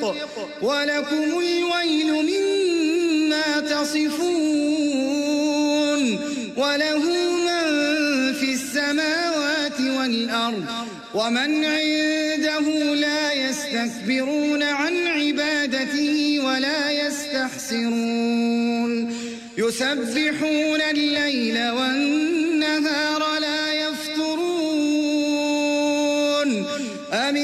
ولكم الويل مما تصفون وله من في السماوات والأرض ومن عنده لا يستكبرون عن عبادته ولا يستحسرون يسبحون الليل والنهار